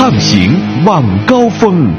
畅行晚高峰。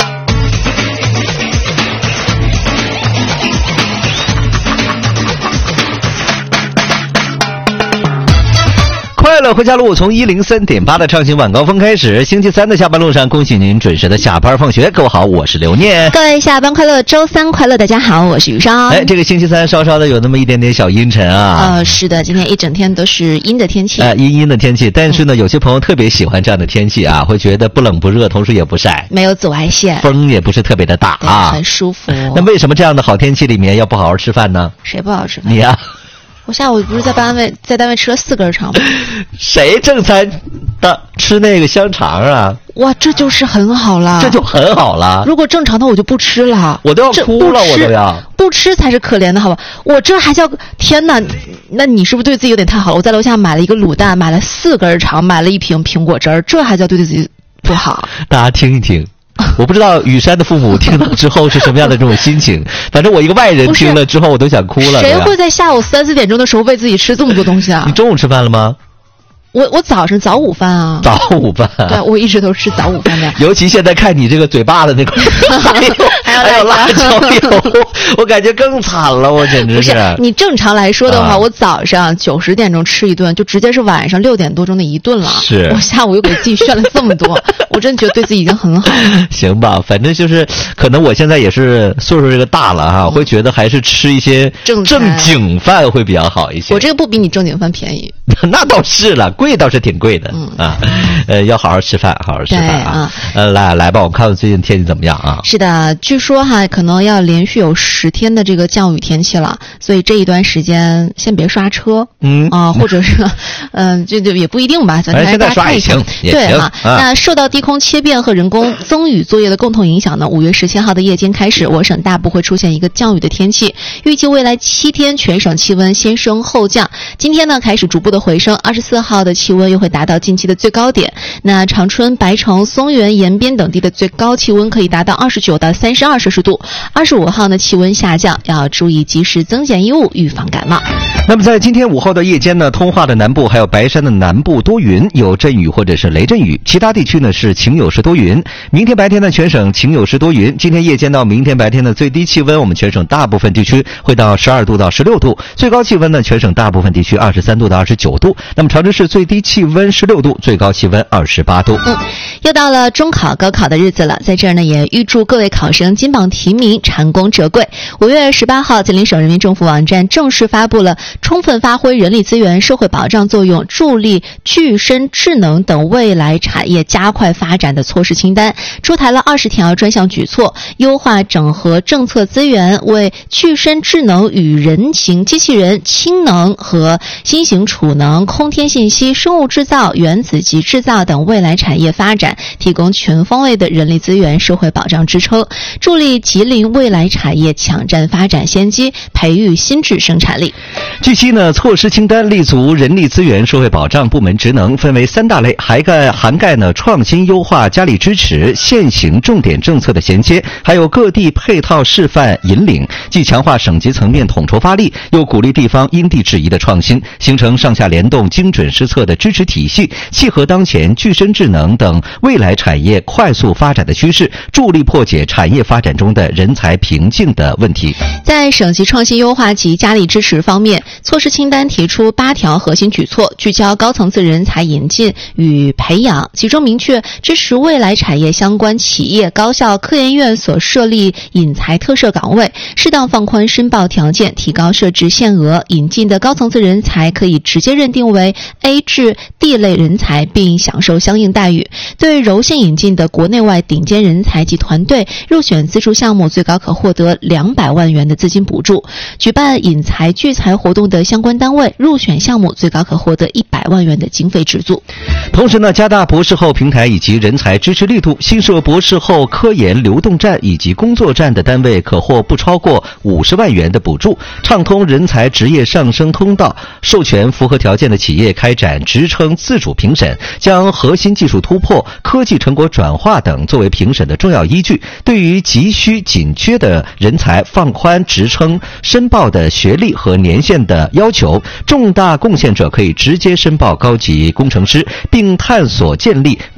快乐回家路从103.8的畅行晚高峰开始，星期三的下班路上，恭喜您准时的下班放学。各位好，我是刘念。 各位下班快乐，周三快乐，大家好，我是雨莎。 这个星期三稍稍的有那么一点点小阴沉啊。 是的，今天一整天都是阴的天气。 阴的天气，但是呢，有些朋友特别喜欢这样的天气啊，会觉得不冷不热，同时也不晒，没有紫外线， 风也不是特别的大啊， 很舒服。 那为什么这样的好天气里面要不好好吃饭呢？ 谁不好好吃饭？ 你啊。 我下午不是在单位吃了4根肠吗？ 谁正餐的吃那个香肠啊？ 哇，这就是很好了， 这就很好了。 如果正常的我就不吃了， 我都要哭了，我都要不吃才是可怜的，好吧？我这还叫天哪！那你是不是对自己有点太好了？我在楼下买了一个卤蛋，买了4根肠，买了1瓶苹果汁儿，这还叫对自己不好？ 大家听一听。我不知道雨山的父母听到之后是什么样的这种心情，反正我一个外人听了之后我都想哭了。 谁会在下午3、4点钟的时候喂自己吃这么多东西啊？ 你中午吃饭了吗？ 我早上早午饭啊。 早午饭。 对，我一直都吃早午饭的。 尤其现在看你这个嘴巴的那个还有辣椒油，我感觉更惨了，我简直不是。你正常来说的话，我早上9、10点钟吃一顿，就直接是晚上6点多钟的一顿了。 是。 我下午又给自己炫了这么多，我真觉得对自己已经很好了。 行吧，反正就是可能我现在也是岁数这个大了哈，会觉得还是吃一些正经饭会比较好一些。 我这个不比你正经饭便宜。 那倒是了，贵倒是挺贵的要好好吃饭，好好吃饭啊。来吧，我们看看最近天气怎么样啊？ 是的，据说可能要连续有10天的这个降雨天气了，所以这一段时间先别刷车，或者是这也不一定吧，咱现在刷也行， 对啊。那受到低空切变和人工增雨作业的共同影响呢，5月17号的夜间开始，我省大部会出现一个降雨的天气，预计未来7天全省气温先升后降。今天呢开始逐步的回升，24号的气温又会达到近期的最高点。那长春、白城、松原、延边等地的最高气温可以达到29到32摄氏度。25号呢气温下降，要注意及时增减衣物，预防感冒。 那么在今天午后的夜间呢，通化的南部还有白山的南部多云，有阵雨或者是雷阵雨，其他地区呢是晴有时多云。明天白天呢全省晴有时多云。今天夜间到明天白天的最低气温，我们全省大部分地区会到12度到16度，最高气温呢全省大部分地区23度到29度。那么长春市最低气温16度，最高气温28度。 又到了中考高考的日子了，在这儿呢也预祝各位考生金榜题名，蟾宫折桂。5月18号，吉林省人民政府网站正式发布了充分发挥人力资源社会保障作用，助力具身智能等未来产业加快发展的措施清单，出台了20条专项举措，优化整合政策资源，为具身智能与人形机器人、氢能和新型储能、空天信息、生物制造、原子级制造等未来产业发展提供全方位的人力资源社会保障支撑，助力吉林未来产业抢占发展先机，培育新质生产力。 据悉呢，措施清单立足人力资源社会保障部门职能，分为3大类，涵盖呢创新优化加力支持、现行重点政策的衔接，还有各地配套示范引领，既强化省级层面统筹发力，又鼓励地方因地制宜的创新，形成上下联动、精准施策的支持体系，契合当前具身智能等未来产业快速发展的趋势，助力破解产业发展中的人才瓶颈的问题。 在省级创新优化及加力支持方面，措施清单提出8条核心举措，聚焦高层次人才引进与培养，集中明确支持未来产业相关企业、高校、科研院所设立引才特设岗位，适当放宽申报条件，提高设置限额，引进的高层次人才可以直接认定为 A 至 D 类人才，并享受相应待遇。对柔性引进的国内外顶尖人才及团队，入选资助项目最高可获得200万元的资金补助。举办引才聚才活动的相关单位，入选项目最高可获得100万元的经费资助。 同时呢，加大博士后平台以及人才支持力度，新设博士后科研流动站以及工作站的单位可获不超过50万元的补助，畅通人才职业上升通道，授权符合条件的企业开展职称自主评审，将核心技术突破、科技成果转化等作为评审的重要依据。对于急需紧缺的人才，放宽职称申报的学历和年限的要求，重大贡献者可以直接申报高级工程师，并探索建立未来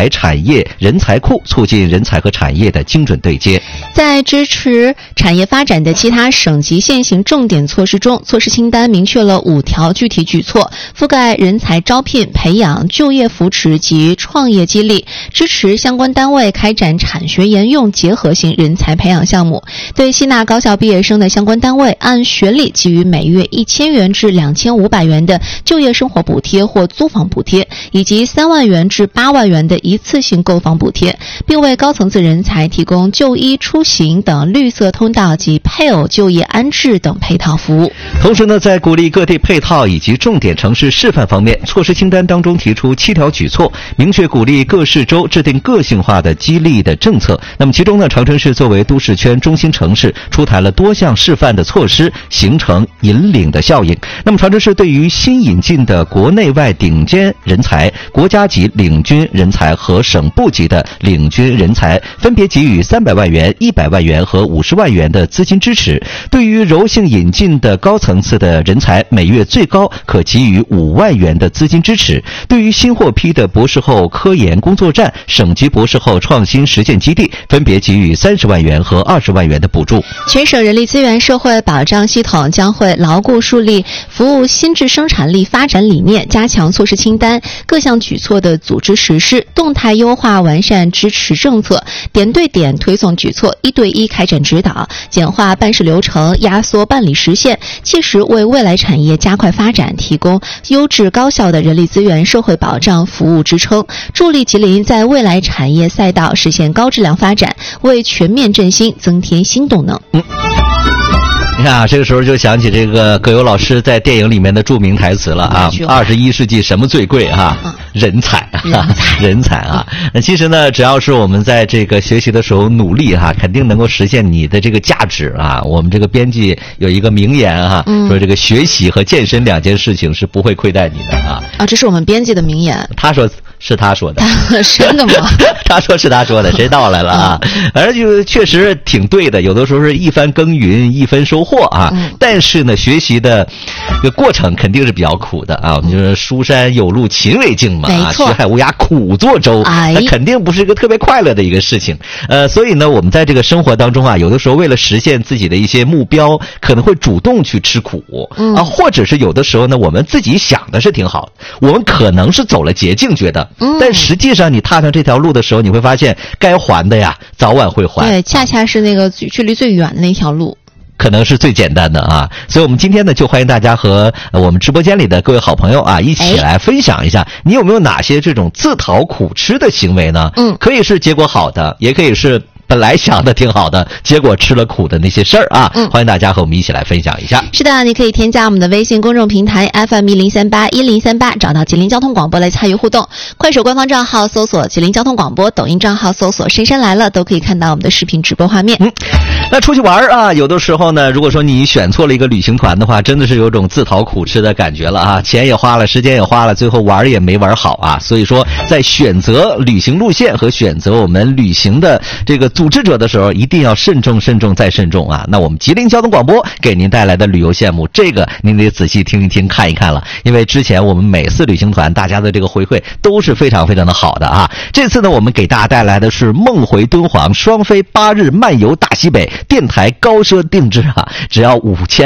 才产业人才库，促进人才和产业的精准对接。 在支持产业发展的其他省级现行重点措施中，措施清单明确了5条具体举措，覆盖人才招聘、培养、就业扶持及创业激励，支持相关单位开展产学研用结合性人才培养项目。对吸纳高校毕业生的相关单位，按学历给予每月1000元至2500元的就业生活补贴或租房补贴，以及3万元至8万元的一次性购房补贴，并为高层次人才提供就医、出行等绿色通道及配偶就业安置等配套服务。 同时呢，在鼓励各地配套以及重点城市示范方面，措施清单当中提出7条举措，明确鼓励各市州制定个性化的激励的政策。那么其中呢，长春市作为都市圈中心城市，出台了多项示范的措施，形成引领的效应。那么长春市对于新引进的国内外顶尖人才、国家级领军人才和省部级的领军人才，分别给予300万元、100万元和50万元的资金支持。对于柔性引进的高层次的人才，每月最高可给予5万元的资金支持。对于新获批的博士后科研工作站、省级博士后创新实践基地，分别给予30万元和20万元的补助。 全省人力资源社会保障系统将会牢固树立服务新质生产力发展理念，加强措施清单各项举措的组织实施，动态优化完善支持政策，点对点推送举措，1对1开展指导，简化办事流程，压缩办理时限，切实为未来产业加快发展提供优质高效的人力资源社会保障服务支撑，助力吉林在未来产业赛道实现高质量发展，为全面振兴增添新动能。 你看啊，这个时候就想起这个葛优老师在电影里面的著名台词了啊！21世纪什么最贵啊？人才啊，人才啊！那其实呢，只要是我们在这个学习的时候努力哈，肯定能够实现你的这个价值啊！我们这个编辑有一个名言哈，说这个学习和健身2件事情是不会亏待你的啊！ 啊，这是我们编辑的名言。 他说是他说的， 真的吗？ 他说是他说的，谁倒来了啊？反正就确实挺对的，有的时候是一番耕耘一分收获啊。但是呢，学习的这个过程肯定是比较苦的啊。我们就是书山有路勤为径嘛，啊，学海无涯苦作舟，那肯定不是一个特别快乐的一个事情。所以呢，我们在这个生活当中啊，有的时候为了实现自己的一些目标，可能会主动去吃苦啊，或者是有的时候呢，我们自己想的是挺好，我们可能是走了捷径，觉得。但实际上你踏上这条路的时候，你会发现该还的呀早晚会还。 对，恰恰是那个距离最远的那条路， 可能是最简单的啊。所以我们今天呢，就欢迎大家和我们直播间里的各位好朋友啊，一起来分享一下，你有没有哪些这种自讨苦吃的行为呢？可以是结果好的，也可以是本来想的挺好的，结果吃了苦的那些事儿啊。欢迎大家和我们一起来分享一下。 是的，你可以添加我们的微信公众平台 FM10381038，找到吉林交通广播来参与互动。快手官方账号搜索吉林交通广播，抖音账号搜索深深来了，都可以看到我们的视频直播画面。 那出去玩啊，有的时候呢，如果说你选错了一个旅行团的话，真的是有种自讨苦吃的感觉了啊，钱也花了，时间也花了，最后玩也没玩好啊。所以说，在选择旅行路线和选择我们旅行的这个组织者的时候，一定要慎重、慎重再慎重啊。那我们吉林交通广播给您带来的旅游项目，这个您得仔细听一听、看一看了，因为之前我们每次旅行团大家的这个回馈都是非常非常的好的啊。这次呢，我们给大家带来的是梦回敦煌双飞8日漫游大西北。电台高奢定制啊，只要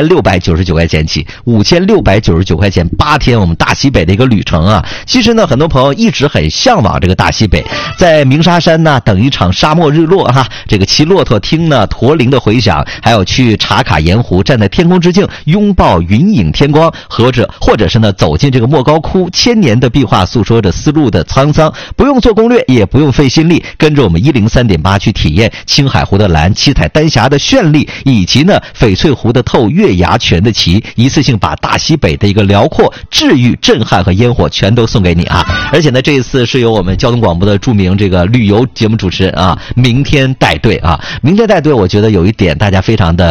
5699块钱起，5699块钱8天我们大西北的一个旅程啊。其实呢，很多朋友一直很向往这个大西北，在鸣沙山呢等一场沙漠日落啊，这个骑骆驼听呢驼铃的回响，还有去茶卡盐湖站在天空之境拥抱云影天光，或者是呢走进这个莫高窟，1000年的壁画诉说着丝路的沧桑，不用做攻略，也不用费心力，跟着我们103.8去体验青海湖的蓝、七彩丹霞的绚丽，以及呢翡翠湖的透、月牙泉的奇，一次性把大西北的一个辽阔、治愈、震撼和烟火全都送给你啊！而且呢，这一次是由我们交通广播的著名这个旅游节目主持人啊，明天带队啊，明天带队，我觉得有一点大家非常的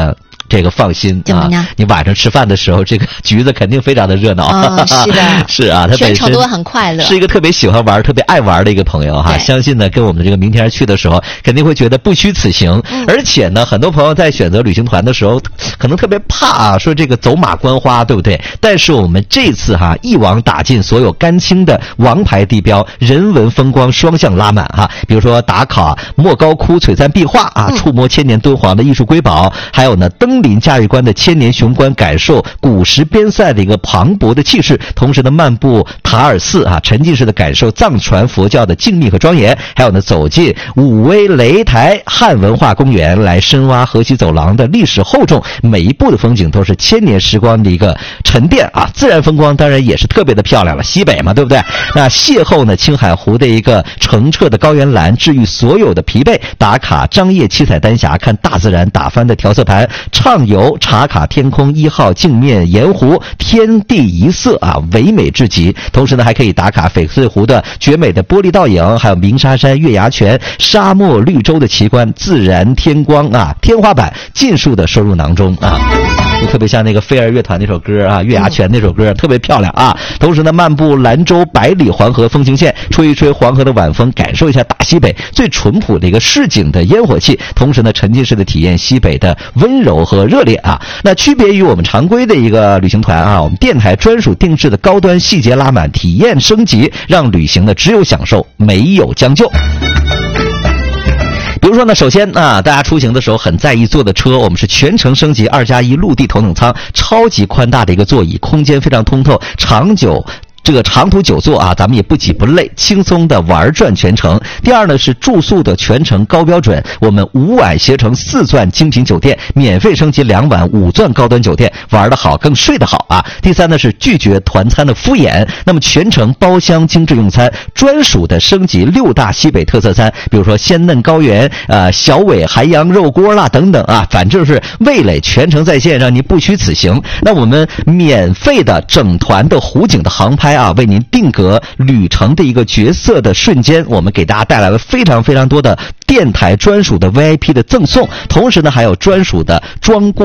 这个放心啊，你晚上吃饭的时候，这个局子肯定非常的热闹。 是的， 是啊，他全程都很快乐， 是一个特别喜欢玩、特别爱玩的一个朋友哈。相信呢，跟我们的这个明天去的时候，肯定会觉得不虚此行。而且呢，很多朋友在选择旅行团的时候，可能特别怕啊，说这个走马观花，对不对？但是我们这次哈，一网打尽所有甘青的王牌地标，人文风光双向拉满哈。比如说打卡莫高窟璀璨壁画啊，触摸千年敦煌的艺术瑰宝，还有呢登临嘉峪关的千年雄关，感受古时边塞的一个磅礴的气势，同时呢漫步塔尔寺啊，沉浸式的感受藏传佛教的静谧和庄严，还有呢走进武威擂台汉文化公园，来深挖河西走廊的历史厚重，每一步的风景都是千年时光的一个沉淀啊。自然风光当然也是特别的漂亮了，西北嘛，对不对？那邂逅呢青海湖的一个澄澈的高原蓝，治愈所有的疲惫，打卡张掖七彩丹霞，看大自然打翻的调色盘，畅游茶卡天空1号镜面盐湖，天地一色啊，唯美至极。同时呢还可以打卡翡翠湖的绝美的玻璃倒影，还有鸣沙山月牙泉沙漠绿洲的奇观，自然天光啊天花板尽数的收入囊中啊。就特别像那个飞儿乐团那首歌啊，月牙泉那首歌特别漂亮啊。同时呢漫步兰州百里黄河风情线，吹一吹黄河的晚风，感受一下大西北最淳朴的一个市井的烟火气，同时呢沉浸式的体验西北的温柔和热烈啊。那区别于我们常规的一个旅行团啊，我们电台专属定制的高端细节拉满，体验升级，让旅行呢只有享受没有将就。比如说呢，首先啊，大家出行的时候很在意坐的车，我们是全程升级2+1陆地头等舱，超级宽大的一个座椅，空间非常通透，这个长途久坐啊，咱们也不挤不累，轻松的玩转全程。第二呢是住宿的全程高标准，我们5晚携程4钻精品酒店，免费升级2晚5钻高端酒店，玩得好更睡得好啊。第三呢是拒绝团餐的敷衍，那么全程包厢精致用餐，专属的升级6大西北特色餐，比如说鲜嫩高原小尾韩羊肉锅啦等等啊，反正是味蕾全程在线，让您不虚此行。那我们免费的整团的湖景的航拍啊，为您定格旅程的一个角色的瞬间，我们给大家带来了非常非常多的电台专属的 VIP 的赠送，同时呢还有专属的装过